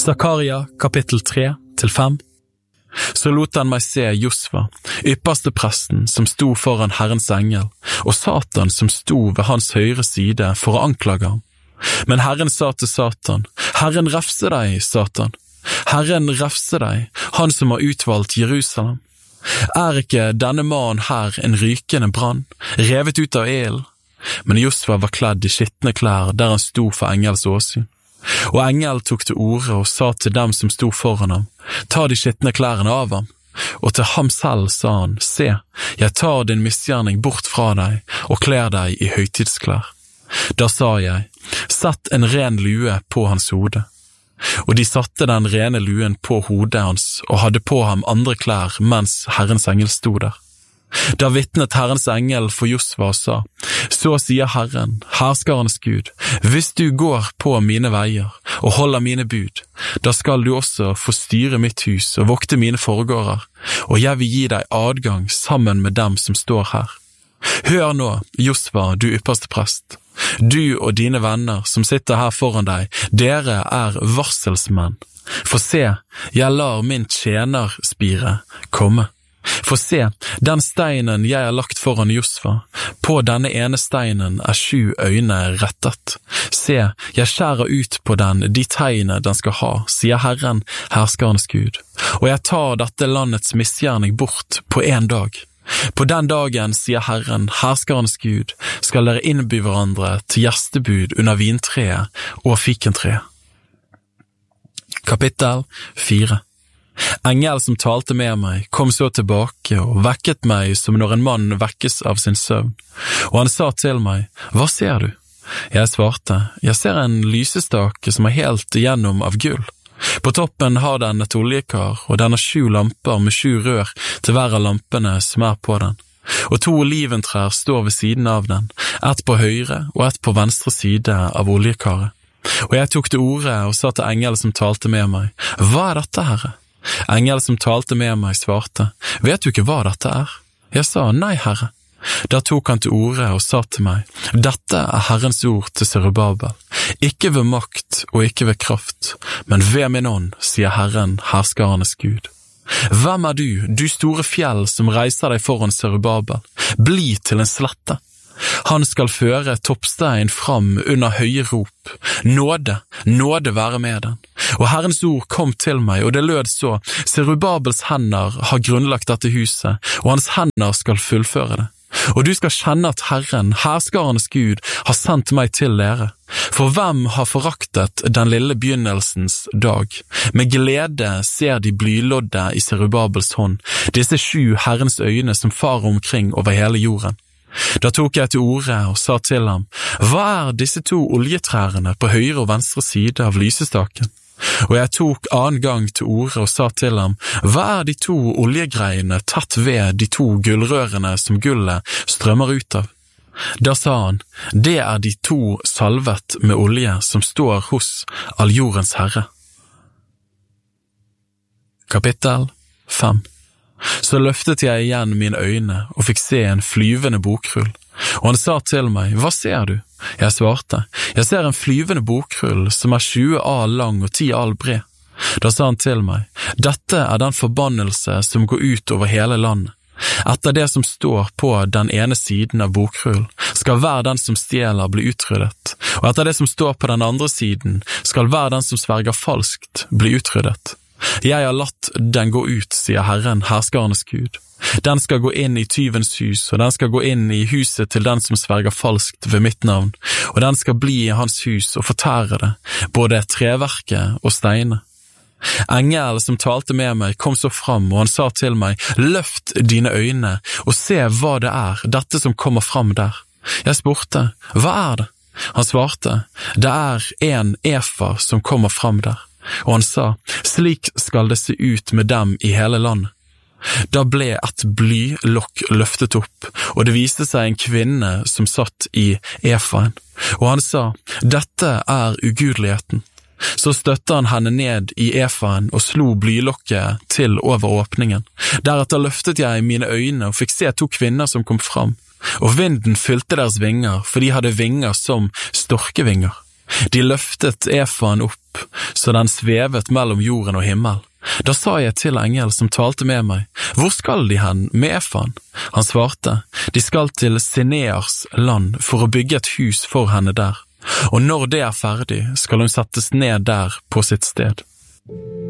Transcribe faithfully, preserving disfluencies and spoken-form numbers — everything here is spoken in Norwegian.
Zakaria kapittel tre til fem. Så lot han meg se Josva, ypperste presten som sto foran Herrens engel, og Satan som sto ved hans høyre side for å anklage ham. Men Herren sa til Satan, Herren refse deg, Satan. Herren refse deg, han som har utvalgt Jerusalem. Er ikke denne mannen her en rykende brann, revet ut av elen? Men Josva var kledd i skittne klær der han sto for engels åsyn. Og engel tok til orde og sa til dem som sto foran ham, ta de skittne klærne av ham. Og til ham selv sa han, se, jeg tar din misgjerning bort fra deg og kler deg i høytidsklær. Da sa jeg, sett en ren lue på hans hode. Og de satte den rene luen på hodet hans og hadde på ham andre klær mens Herrens engel sto der. Da vittnet Herrens engel for Josva og sa, så sier Herren, herskarens Gud, hvis du går på mine veier og holder mine bud, da skal du også få styre mitt hus og vokte mine forgårder, og jeg vil gi deg adgang sammen med dem som står her. Hør nå, Josva, du ypperste prest, du og dine venner som sitter her foran deg, dere er varselsmenn. For se, jeg lar min tjenerspire komme. For se, den steinen jeg har lagt foran Josva, på denne ene steinen er sju øyne rettet. Se, jeg skjærer ut på den de tegnene den skal ha, sier Herren, herskarens Gud. Og jeg tar dette landets misgjerning bort på en dag. På den dagen, sier Herren, herskarens Gud, skal dere innby hverandre til gjestebud under vintreet og fikentreet. Kapittel fire. Engel som talte med meg kom så tilbake og vekket meg som når en mann vekkes av sin søvn. Og han sa til meg, hva ser du? Jeg svarte, jeg ser en lysestake som er helt igjennom av gull. På toppen har den et oljekar, og den har sju lamper med sju rør til hver av lampene som er på den. Og to oliventrær står ved siden av den, ett på høyre og ett på venstre side av oljekaret. Og jeg tok til orde og sa til engel som talte med meg, hva er dette, Herre? Engel som talte med meg svarte, vet du ikke hva dette er? Jeg sa, nei, Herre. Da tok han til orde og sa til meg, dette er Herrens ord til Serubabel, ikke ved makt og ikke ved kraft, men ved min ånd, sier Herren, herskarenes Gud. Hvem er du, du store fjell som reiser deg foran Serubabel? Bli til en slette. Han skal føre toppstein fram under høye rop. Nåde, nåde være med den. Og Herrens ord kom til meg, og det lød så, Serubabels hender har grunnlagt dette huset, og hans hender skal fullføre det. Og du skal kjenne at Herren, herskarenes Gud, har sendt meg til dere. For hvem har foraktet den lille begynnelsens dag? Med glede ser de blylodde i Serubabels hånd, disse sju Herrens øyne som farer omkring over hele jorden. Da tok jeg til orde og sa til ham, hva er disse to oljetrærne på høyre og venstre side av lysestaken? Og jeg tok annen gang til orde og sa til ham, hva er de to oljegreiene tatt ved de to gullrørene som gullet strømmer ut av? Da sa han, det er de to salvet med olje som står hos all jordens herre. Kapittel fem. Så løftet jeg igjen mine øyne og fikk se en flyvende bokrull. Og han sa til meg, hva ser du? Jeg svarte, jeg ser en flyvende bokrull som er tjue al lang og ti al bred. Da sa han til meg, dette er den forbannelse som går ut over hele landet. Etter det som står på den ene siden av bokrullen, skal hver den som stjeler bli utryddet, og etter det som står på den andre siden, skal hver den som sverger falskt bli utryddet. Jeg har latt den gå ut, sier Herren, herskarenes Gud. Den skal gå inn i tyvens hus, og den skal gå inn i huset til den som sverger falskt ved mitt navn, og den skal bli i hans hus og fortære det, både treverket og steine. Engel som talte med meg kom så fram, og han sa til meg, løft dine øyne og se hva det er, dette som kommer fram der. Jeg spurte, hva er det? Han svarte, det er en efa som kommer fram der. Og han sa, slik skal det se ut med dem i hele landet. Da ble et blylokk løftet opp, og det viste seg en kvinne som satt i efaen. Og han sa, dette er ugudeligheten. Så støtte han henne ned i efaen og slo blylokket til over åpningen. Deretter løftet jeg mine øyne og fikk se to kvinner som kom fram, og vinden fylte deres vinger, for de hadde vinger som storkevinger. De løftet efaen opp, så den svevet mellom jorden og himmel. Da sa jeg til engel som talte med meg, hvor skal de hen med efaen? Han svarte, de skal til Sinears land for å bygge et hus for henne der, og når det er ferdig, skal hun settes ned der på sitt sted.